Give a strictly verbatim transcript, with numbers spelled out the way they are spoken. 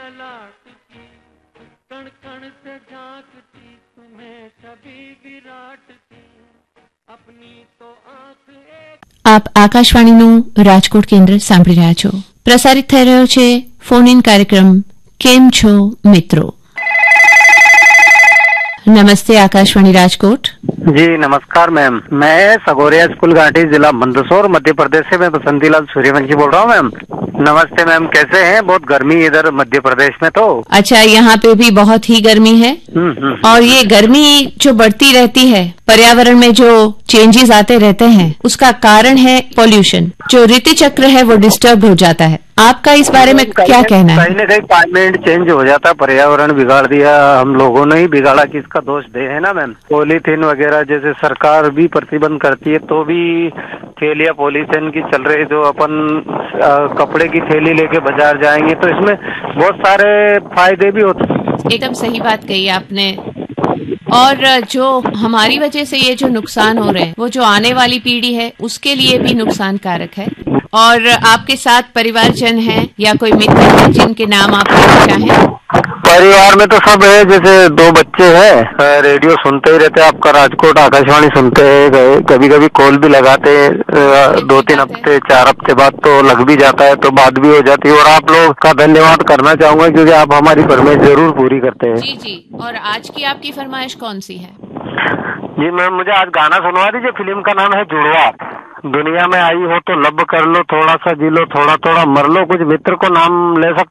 ललाट की, कण कण से झांकती तुम्हें छवि विराट की, अपनी तो आंख एक। આપ આકાશવાણીનું રાજકોટ કેન્દ્ર સાંભળી રહ્યા છો. પ્રસારિત થઈ રહ્યો છે ફોન ઇન કાર્યક્રમ કેમ છો મિત્રો. नमस्ते आकाशवाणी राजकोट. जी नमस्कार मैम, मैं सगोरिया स्कूल घाटी जिला मंदसौर मध्य प्रदेश से मैं बसंतीलाल सूर्यवंशी बोल रहा हूँ मैम. नमस्ते मैम, कैसे हैं? बहुत गर्मी इधर मध्य प्रदेश में तो. अच्छा, यहाँ पे भी बहुत ही गर्मी है. और ये गर्मी जो बढ़ती रहती है, पर्यावरण में जो चेंजेस आते रहते हैं, उसका कारण है पॉल्यूशन. जो ऋतु चक्र है वो डिस्टर्ब हो जाता है. आपका इस बारे में क्या कहना है? कहीं न कहीं क्लाइमेट चेंज हो जाता है, पर्यावरण बिगाड़ दिया हम लोगों ने ही बिगाड़ा, किसका दोष दे, है ना मैम. पॉलीथीन वगैरह जैसे सरकार भी प्रतिबंध करती है तो भी थैलियां पॉलीथीन की चल रही, जो अपन आ, कपड़े की थैली लेके बाजार जाएंगे तो इसमें बहुत सारे फायदे भी होते हैं. एकदम सही बात कही आपने. और जो हमारी वजह से ये जो नुकसान हो रहे हैं, वो जो आने वाली पीढ़ी है उसके लिए भी नुकसानकारक है. और आपके साथ परिवारजन हैं या कोई मित्र हैं जिनके नाम आप लेना चाहें? परिवार में तो सब है, जैसे दो बच्चे हैं, रेडियो सुनते ही रहते हैं, आपका राजकोट आकाशवाणी सुनते हैं, कभी कभी कॉल भी लगाते हैं, दो तीन हफ्ते चार हफ्ते बाद तो लग भी जाता है, तो बात भी हो जाती है. और आप लोग का धन्यवाद करना चाहूंगा क्योंकि आप हमारी फरमाइश जरूर पूरी करते हैं. जी जी. और आज की आपकी फरमाइश कौन सी है? जी मैम, मुझे आज गाना सुनवा दीजिए. फिल्म का नाम है जुड़वा. दुनिया में आई हो तो लब कर लो, थोड़ा सा जी लो, थोड़ा थोड़ा मर लो, कुछ मित्र को नाम ले सकते